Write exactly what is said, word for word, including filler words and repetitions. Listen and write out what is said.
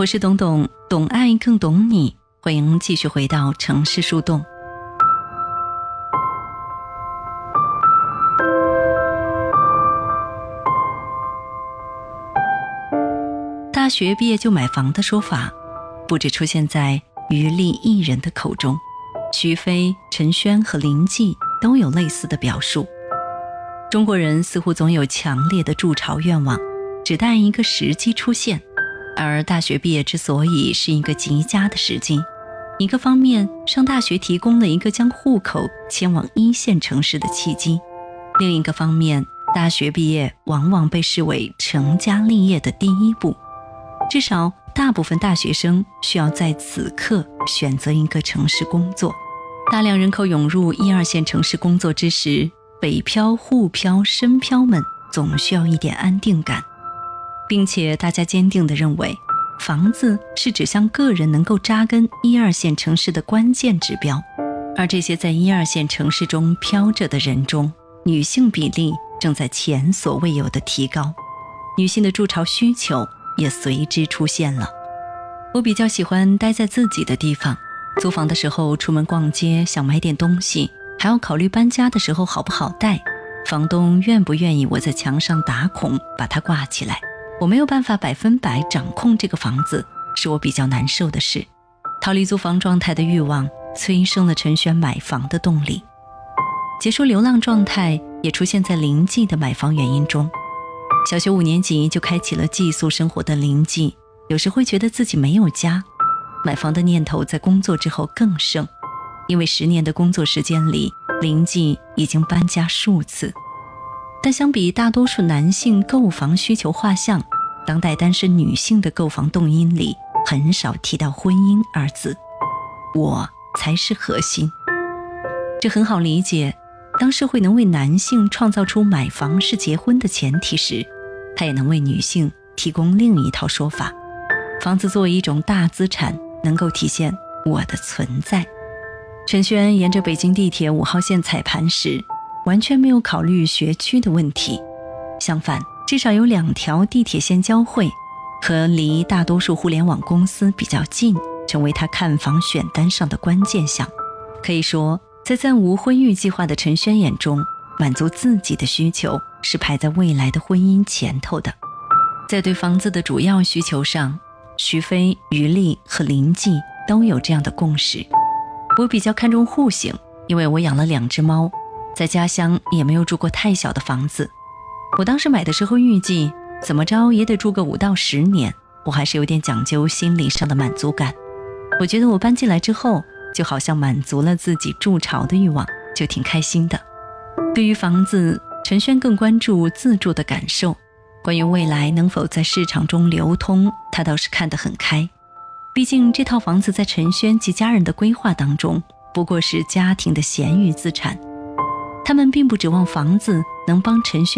我是董董，懂爱更懂你，欢迎继续回到城市树洞。大学毕业就买房的说法不只出现在余力艺人的口中，徐飞、陈轩和林记都有类似的表述。中国人似乎总有强烈的筑巢愿望，只待一个时机出现。而大学毕业之所以是一个极佳的时机，一个方面上大学提供了一个将户口迁往一线城市的契机，另一个方面，大学毕业往往被视为成家立业的第一步。至少大部分大学生需要在此刻选择一个城市工作。大量人口涌入一二线城市工作之时，北漂、沪漂、深漂们总需要一点安定感，并且大家坚定地认为，房子是指向个人能够扎根一二线城市的关键指标。而这些在一二线城市中飘着的人中，女性比例正在前所未有的提高，女性的筑巢需求也随之出现了。我比较喜欢待在自己的地方，租房的时候出门逛街想买点东西，还要考虑搬家的时候好不好带，房东愿不愿意我在墙上打孔把它挂起来。我没有办法百分百掌控这个房子，是我比较难受的事。逃离租房状态的欲望催生了陈轩买房的动力。结束流浪状态也出现在林记的买房原因中。小学五年级就开启了寄宿生活的林记，有时会觉得自己没有家。买房的念头在工作之后更盛，因为十年的工作时间里，林记已经搬家数次。但相比大多数男性购房需求画像，当代单身女性的购房动因里很少提到婚姻二字，我才是核心。这很好理解，当社会能为男性创造出买房是结婚的前提时，它也能为女性提供另一套说法。房子作为一种大资产，能够体现我的存在。陈轩沿着北京地铁五号线踩盘时，完全没有考虑学区的问题，相反，至少有两条地铁线交汇，和离大多数互联网公司比较近，成为他看房选单上的关键项。可以说，在暂无婚育计划的陈轩眼中，满足自己的需求是排在未来的婚姻前头的。在对房子的主要需求上，徐飞、余力和林记都有这样的共识。我比较看重户型，因为我养了两只猫，在家乡也没有住过太小的房子。我当时买的时候预计怎么着也得住个五到十年，我还是有点讲究心理上的满足感。我觉得我搬进来之后就好像满足了自己筑巢的欲望，就挺开心的。对于房子，陈轩更关注自住的感受，关于未来能否在市场中流通，他倒是看得很开。毕竟这套房子在陈轩及家人的规划当中不过是家庭的闲余资产，他们并不指望房子能帮陈轩